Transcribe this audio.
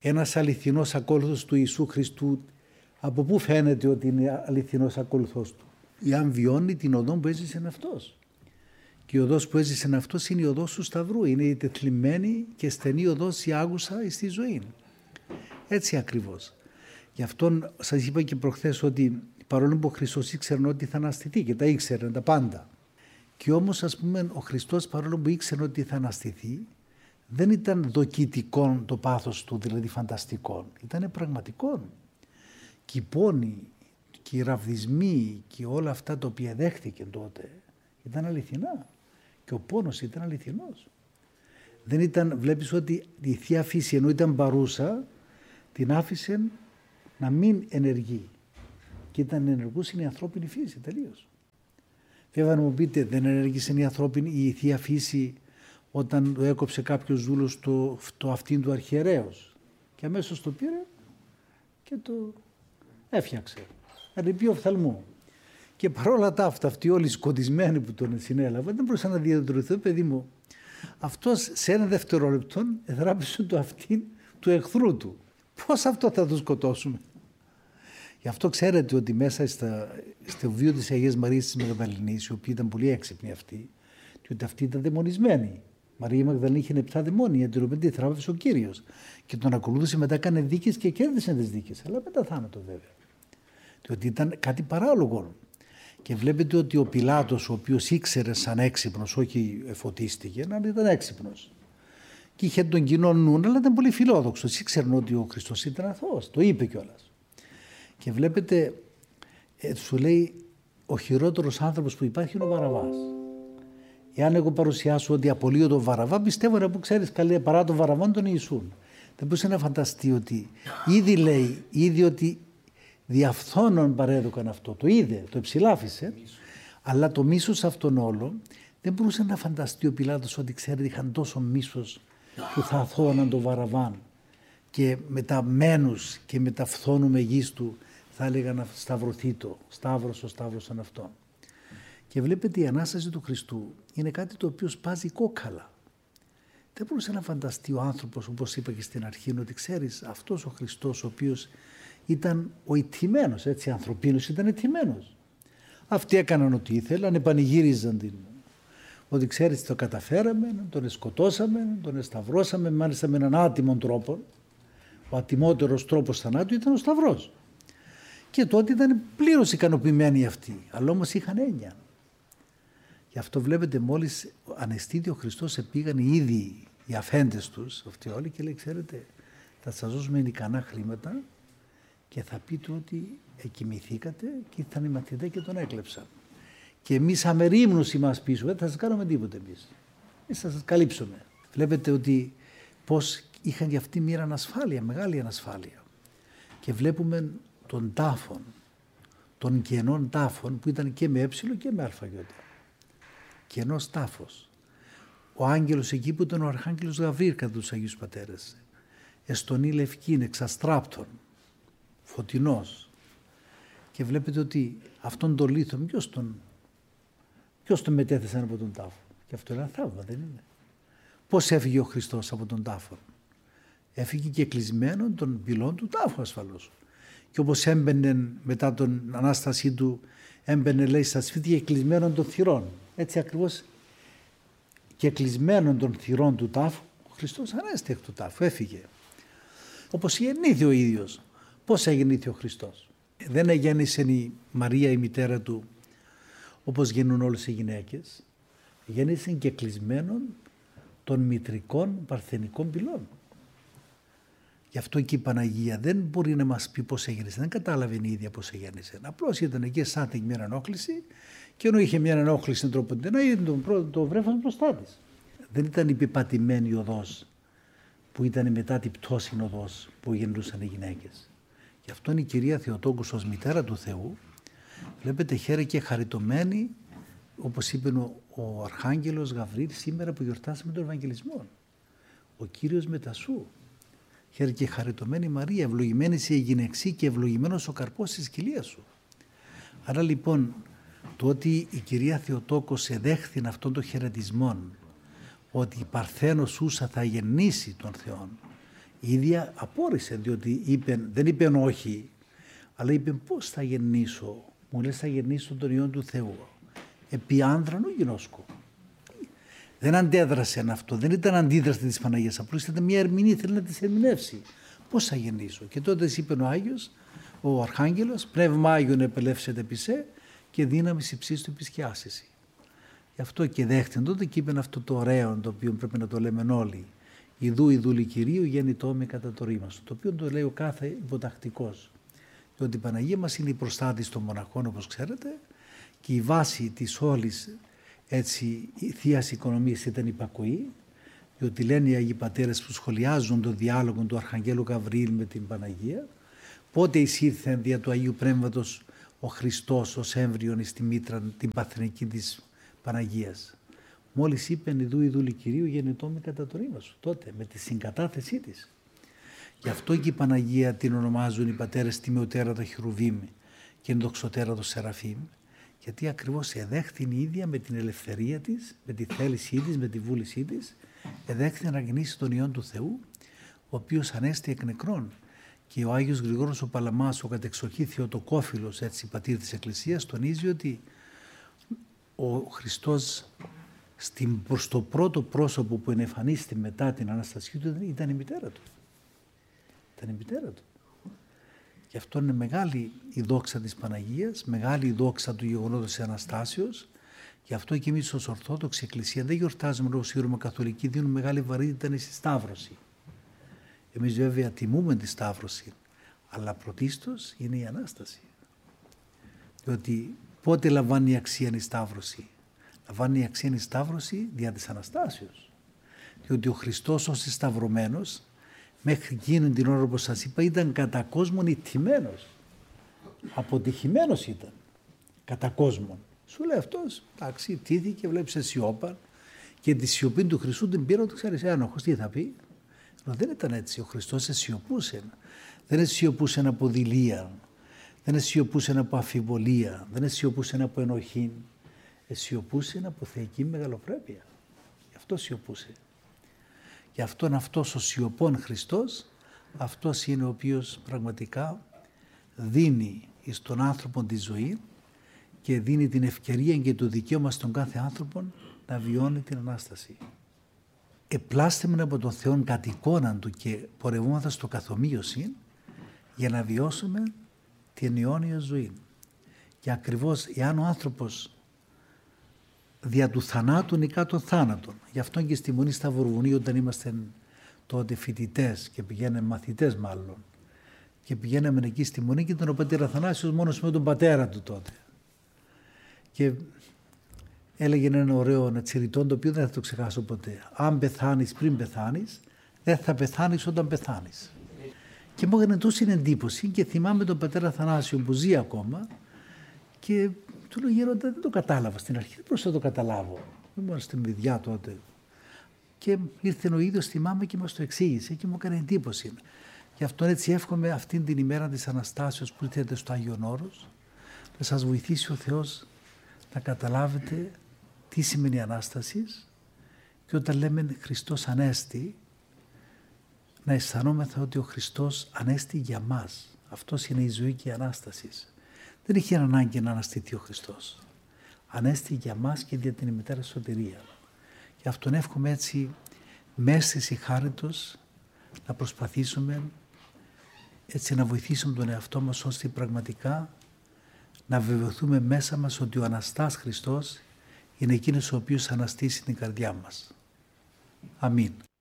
Ένας αληθινός ακόλουθος του Ιησού Χριστού, από πού φαίνεται ότι είναι αληθινός ακόλουθος του? Εάν βιώνει την οδό που έζησε αυτός. Και η οδός που έζησε αυτός είναι η οδός του Σταυρού. Είναι η τεθλιμμένη και στενή οδός η άγουσα στη ζωή. Έτσι ακριβώς. Γι' αυτό σας είπα και προχθές ότι παρόλο που ο Χριστός ήξερε ότι θα αναστηθεί και τα ήξερε τα πάντα. Και όμως ας πούμε ο Χριστός παρόλο που ήξερε ότι θα αναστηθεί, δεν ήταν δοκιτικό το πάθος του, δηλαδή φανταστικό. Ήταν πραγματικό. Και οι πόνοι και οι ραβδισμοί και όλα αυτά τα οποία δέχτηκε τότε ήταν αληθινά. Και ο πόνος ήταν αληθινός. Δεν ήταν, βλέπεις ότι η Θεία Φύση ενώ ήταν παρούσα, την άφησε να μην ενεργεί. Και ήταν ενεργούς είναι η ανθρώπινη φύση τελείως. Βέβαια να μου πείτε, δεν ενέργησε η Θεία Φύση όταν το έκοψε κάποιος δούλος το αυτήν του αρχιερέως και αμέσως το πήρε και το έφτιαξε. Αρρυπή οφθαλμού. Και παρόλα τα αυτά, αυτοί όλοι οι σκοτισμένοι που τον συνέλαβαν δεν μπορούσαν να διατηρηθούν, παιδί μου. Αυτός σε ένα δευτερόλεπτο εδράπησε το αυτήν του εχθρού του. Πώς αυτό θα το σκοτώσουμε? Γι' αυτό ξέρετε ότι μέσα στο βίο της Αγίας Μαρίας της Μαγδαληνής, η οποία ήταν πολύ έξυπνη αυτή, και ότι αυτή ήταν δαιμονισμένη. Μαρία Μαγδαληνή είχε 7 δαιμόνια, την οποία τη θράπευσε ο Κύριος. Και τον ακολούθησε, μετά έκανε δίκες και κέρδισε τις δίκες. Αλλά μετά θάνατο βέβαια. Διότι ήταν κάτι παράλογο. Και βλέπετε ότι ο Πιλάτος, ο οποίος ήξερε σαν έξυπνος, όχι εφωτίστηκε, αλλά ήταν έξυπνος. Και είχε τον κοινό νου, αλλά ήταν πολύ φιλόδοξος. Ήξερε ότι ο Χριστός ήταν αθώος. Το είπε κιόλας. Και βλέπετε, σου λέει, ο χειρότερος άνθρωπος που υπάρχει είναι ο Βαραβάς. Εάν εγώ παρουσιάσω ότι απολύω τον Βαραβά, πιστεύω να που ξέρεις καλή παρά τον Βαραβάν τον Ιησούν. Δεν μπορούσε να φανταστεί ότι ήδη λέει, ήδη ότι διαφθόνων παρέδωκαν αυτό. Το είδε, το εψηλάφισε, αλλά το μίσος αυτόν όλο δεν μπορούσε να φανταστεί ο Πιλάτος ότι ξέρετε είχαν τόσο μίσος που θα αθώωναν τον Βαραβάν και με τα μένους και με τα φθόνου μεγίστου θα έλεγαν να σταυρωθεί το, σταύρος ο σταύρωσαν αυτόν. Και βλέπετε η Ανάσταση του Χριστού είναι κάτι το οποίο σπάζει κόκαλα. Δεν μπορούσε να φανταστεί ο άνθρωπος, όπως είπα και στην αρχή, ότι ξέρεις αυτός ο Χριστός ο οποίος ήταν ο ηττημένος, έτσι ανθρωπίνος ήταν ηττημένος. Αυτοί έκαναν ό,τι ήθελαν, πανηγύριζαν την. Ότι ξέρεις το καταφέραμε, τον σκοτώσαμε, τον σταυρώσαμε, μάλιστα με έναν άτιμον τρόπο. Ο ατιμότερος τρόπος θανάτου ήταν ο σταυρός. Και τότε ήταν πλήρως ικανοποιημένοι αυτοί, αλλά όμως είχαν έννοια. Γι' αυτό βλέπετε μόλις αναισθήθη ο Χριστός πήγαν ήδη οι αφέντες τους, αυτοί όλοι και λέει ξέρετε θα σας δώσουμε ικανά χρήματα και θα πείτε ότι εκοιμηθήκατε και ήρθαν οι μαθητές και τον έκλεψαν. Και εμείς αμερίμνους είμαστε πίσω, δεν θα σας κάνουμε τίποτε εμείς. Εμείς θα σας καλύψουμε. Βλέπετε ότι πώς είχαν για αυτή μια ανασφάλεια, μεγάλη ανασφάλεια. Και βλέπουμε των τάφων, των κενών τάφων που ήταν και με έψιλο και με αλφαγιώτα. Κενός τάφος. Ο άγγελος εκεί που ήταν ο Αρχάγγελος Γαβρήλ κατά τους Αγίους Πατέρες. Εστονή λευκήν, εξαστράπτων, φωτεινός. Και βλέπετε ότι αυτόν τον λίθο, ποιος τον μετέθεσαν από τον τάφο. Και αυτό είναι ένα θαύμα, δεν είναι? Πώς έφυγε ο Χριστός από τον τάφο? Έφυγε και κλεισμένον των πυλών του τάφου ασφαλώς. Και όπως έμπαινε μετά την Ανάστασή του, έμπαινε λέει στα σπίτια και κλεισμένων των θυρών. Έτσι ακριβώς και κλεισμένων των θυρών του τάφου, ο Χριστός ανέστη εκ του τάφου, έφυγε. Όπως γεννήθη ο ίδιος. Πώς γεννήθη ο Χριστός? Δεν γέννησε η Μαρία η μητέρα του όπως γεννούν όλες οι γυναίκες. Γέννησε και κλεισμένων των μητρικών παρθενικών πυλών. Γι' αυτό και η Παναγία δεν μπορεί να μας πει πώς έγεννησε. Δεν κατάλαβε η ίδια πώς έγεννησε. Απλώς ήταν εκεί σαν μια ενόχληση και ενώ είχε μια ενόχληση τροποντινά είδε το βρέφος μπροστά της. Δεν ήταν η πεπατημένη οδός που ήταν μετά την πτώση οδός που γεννούσαν οι γυναίκες. Γι' αυτό είναι η Κυρία Θεοτόκους ως μητέρα του Θεού. Βλέπετε χαίρε και χαριτωμένη, όπως είπε ο Αρχάγγελος Γαβρήλ σήμερα που γιορτάσαμε τον Ευαγγελισμό. Ο Κύριος μετασού. Χαίρε και χαριτωμένη Μαρία, ευλογημένη είσαι η γυναιξή και ευλογημένος ο καρπός της κοιλίας σου. Άρα λοιπόν το ότι η Κυρία Θεοτόκος εδέχθην αυτόν τον χαιρετισμό, ότι η Παρθένος ούσα θα γεννήσει τον Θεόν, Η ίδια απόρρισε, διότι δεν είπε όχι, αλλά είπε πώς θα γεννήσω. Μου λες θα γεννήσω τον Υιόν του Θεού. Επί άνδρανο γινώσκω. Δεν αντέδρασε αυτό, δεν ήταν αντίδραση της Παναγίας, απλώς ήταν μια ερμηνεία, θέλει να της ερμηνεύσει. Πώς θα γεννήσω. Και τότε είπε ο Άγιος, ο Αρχάγγελος, πνεύμα Άγιον επελεύσεται επί σε και δύναμη υψίστου επισκιάσεσαι. Γι' αυτό και δέχτην τότε και είπε αυτό το ωραίο, το οποίο πρέπει να το λέμε όλοι. Ιδού Κυρίου γέννητό με κατά το ρήμα σου. Το οποίο το λέει ο κάθε υποτακτικός. Διότι η Παναγία μας είναι η προστάτης των μοναχών, όπως ξέρετε, και η βάση της όλης θείας οικονομίας ήταν η υπακοή, διότι λένε οι Αγίοι Πατέρες που σχολιάζουν το διάλογο του Αρχαγγέλου Γαβριήλ με την Παναγία, πότε εισήρθε δια του Αγίου Πνεύματος ο Χριστός ως έμβριον στη μήτρα την παθηνική της Παναγίας. Μόλις είπεν ιδού Κυρίου γεννητό με κατά το ρήμα σου, τότε με τη συγκατάθεσή της. Γι' αυτό και η Παναγία την ονομάζουν οι πατέρες τιμιωτέρατο Χερουβίμ και ενδοξωτέρατο Σεραφείμ, γιατί ακριβώς εδέχθην η ίδια με την ελευθερία της, με τη θέλησή της, με τη βούλησή της, εδέχθην να γεννήσει τον Υιόν του Θεού, ο οποίος ανέστη εκ νεκρών. Και ο Άγιος Γρηγόρος ο Παλαμάς, ο κατεξοχή Θεοτοκόφιλος, έτσι πατήρ της Εκκλησίας, τονίζει ότι ο Χριστός προς το πρώτο πρόσωπο που εμφανίστηκε μετά την Αναστασία του ήταν η μητέρα του. Ήταν η μητέρα του. Γι' αυτό είναι μεγάλη η δόξα της Παναγίας, μεγάλη η δόξα του γεγονότος της Αναστάσεως. Γι' αυτό και εμείς ως Ορθόδοξη Εκκλησία δεν γιορτάζουμε ως η Ρώμα Καθολική, δίνουμε μεγάλη βαρύτητα στη Σταύρωση. Εμείς βέβαια τιμούμε τη Σταύρωση, αλλά πρωτίστως είναι η Ανάσταση. Διότι πότε λαμβάνει αξία η Σταύρωση. Λαμβάνει αξία η Σταύρωση δια της Αναστάσεως. Διότι ο Χριστός ως σταυρωμένος, μέχρι εκείνη την ώρα όπως σας είπα, ήταν κατά κόσμον ηττημένος. Αποτυχημένος ήταν. Κατά κόσμον. Σου λέει αυτός, εντάξει, τήθηκε, βλέπεις σιώπα και τη σιωπή του Χριστού την πήρα, το ξέρεις, ένοχος, τι θα πει. Αλλά δεν ήταν έτσι. Ο Χριστός σιωπούσε. Δεν σιωπούσε από δειλία. Δεν σιωπούσε από αφιβολία. Δεν σιωπούσε από ενοχή. Σιωπούσε από θεϊκή μεγαλοπρέπεια. Γι' αυτό σιωπούσε. Γι' αυτόν αυτός ο σιωπών Χριστός, αυτός είναι ο οποίος πραγματικά δίνει στον άνθρωπο τη ζωή και δίνει την ευκαιρία και το δικαίωμα στον κάθε άνθρωπο να βιώνει την Ανάσταση. Επλάστημεν από τον Θεόν κατ' εικόναν του και πορευόμαθα στο καθομοίωση για να βιώσουμε την αιώνια ζωή. Και ακριβώς εάν ο άνθρωπος δια του θανάτου νικά των θάνατων. Γι' αυτό και στη Μονή Σταυροβουνίου όταν είμαστε τότε φοιτητές και πηγαίναμε μαθητές μάλλον και πηγαίναμε εκεί στη Μονή και ήταν ο πατέρα Αθανάσιος μόνος με τον πατέρα του τότε. Και έλεγε ένα ωραίο τσιριτόν το οποίο δεν θα το ξεχάσω ποτέ. Αν πεθάνεις πριν πεθάνεις, δεν θα πεθάνεις όταν πεθάνεις. Και μου έκανε τόση εντύπωση και θυμάμαι τον πατέρα Αθανάσιο που ζει ακόμα και του λέω γέροντα δεν το κατάλαβα στην αρχή, δεν μπορούσα να το καταλάβω. Ήμουν στην παιδιά τότε. Και ήρθε ο ίδιος, θυμάμαι και μας το εξήγησε και μου έκανε εντύπωση. Γι' αυτό έτσι εύχομαι αυτήν την ημέρα της Αναστάσεως που ήρθετε στο Άγιον Όρος να σας βοηθήσει ο Θεός να καταλάβετε τι σημαίνει Ανάσταση και όταν λέμε Χριστός Ανέστη να αισθανόμεθα ότι ο Χριστός ανέστη για μας. Αυτός είναι η ζωή και η Ανάσταση. Δεν είχε ανάγκη να αναστηθεί ο Χριστός. Ανέστη για μας και για την ημετέρα σωτηρία. Και αυτόν εύχομαι έτσι μέσα στη χάριτος να προσπαθήσουμε έτσι να βοηθήσουμε τον εαυτό μας ώστε πραγματικά να βεβαιωθούμε μέσα μας ότι ο Αναστάς Χριστός είναι εκείνος ο οποίος αναστήσει την καρδιά μας. Αμήν.